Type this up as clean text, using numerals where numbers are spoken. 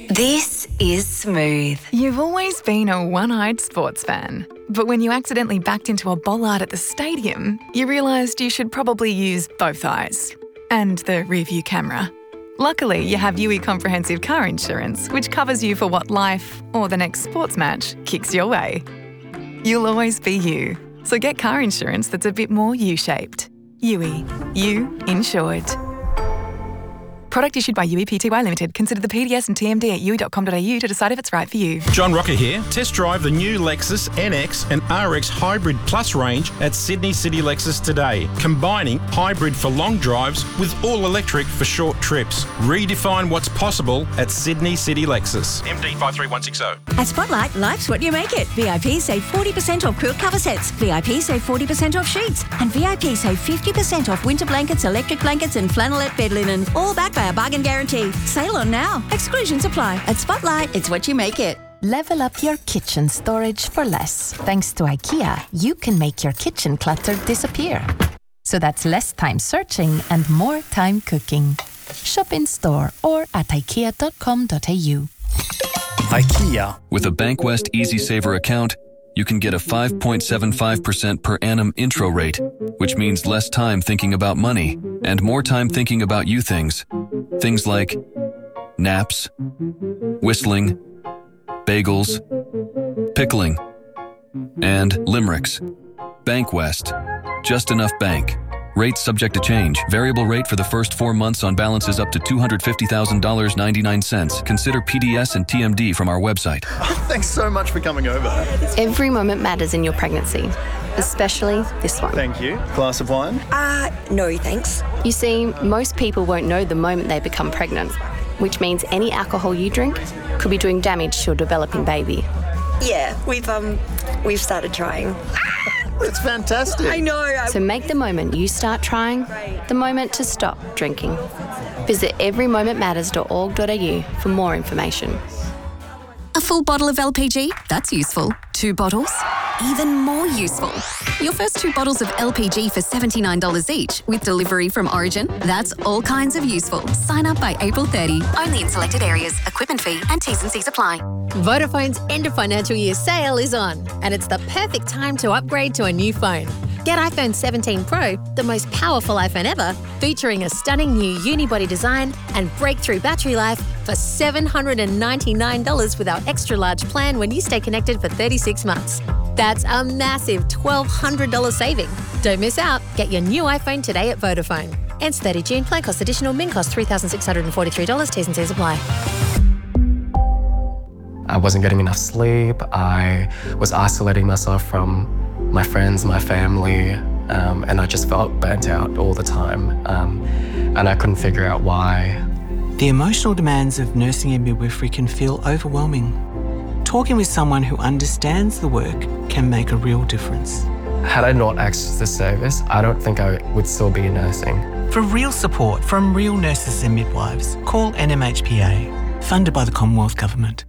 This is Smooth. You've always been a one-eyed sports fan, but when you accidentally backed into a bollard at the stadium, you realised you should probably use both eyes and the rear-view camera. Luckily, you have UE Comprehensive Car Insurance, which covers you for what life or the next sports match kicks your way. You'll always be you, so get car insurance that's a bit more U-shaped. UE. You insured. Product issued by UE Pty Limited. Consider the PDS and TMD at UE.com.au to decide if it's right for you. John Rocker here. Test drive the new Lexus NX and RX Hybrid Plus range at Sydney City Lexus today, combining hybrid for long drives with all-electric for short trips. Redefine what's possible at Sydney City Lexus. MD 53160. At Spotlight, life's what you make it. VIP save 40% off quilt cover sets. VIP save 40% off sheets. And VIP save 50% off winter blankets, electric blankets and flannelette bed linen. All backed by a bargain guarantee. Sale on now. Exclusions apply. At Spotlight, it's what you make it. Level up your kitchen storage for less. Thanks to IKEA, you can make your kitchen clutter disappear. So that's less time searching and more time cooking. Shop in store or at ikea.com.au. IKEA. With a Bankwest Easy Saver account, you can get a 5.75% per annum intro rate, which means less time thinking about money and more time thinking about you things. Things like naps, whistling, bagels, pickling, and limericks. Bankwest. Just enough bank. Rates subject to change. Variable rate for the first 4 months on balances up to $250,000.99. Consider PDS and TMD from our website. Thanks so much for coming over. Every moment matters in your pregnancy, especially this one. Thank you. Glass of wine? No, thanks. You see, most people won't know the moment they become pregnant, which means any alcohol you drink could be doing damage to your developing baby. Yeah, we've started trying. It's fantastic. I know. So make the moment you start trying the moment to stop drinking. Visit everymomentmatters.org.au for more information. A full bottle of LPG? That's useful. 2 bottles? Even more useful. Your first 2 bottles of LPG for $79 each with delivery from Origin? That's all kinds of useful. Sign up by April 30. Only in selected areas. Equipment fee and T's and C's apply. Vodafone's end of financial year sale is on, and it's the perfect time to upgrade to a new phone. Get iPhone 17 Pro, the most powerful iPhone ever, featuring a stunning new unibody design and breakthrough battery life for $799 with our extra large plan when you stay connected for 36 months. That's a massive $1,200 saving. Don't miss out. Get your new iPhone today at Vodafone. Ends 30 June. Plan cost additional. Min cost $3,643. T's and C's apply. I wasn't getting enough sleep. I was isolating myself from my friends, my family, and I just felt burnt out all the time. And I couldn't figure out why. The emotional demands of nursing and midwifery can feel overwhelming. Talking with someone who understands the work can make a real difference. Had I not accessed this service, I don't think I would still be nursing. For real support from real nurses and midwives, call NMHPA, funded by the Commonwealth Government.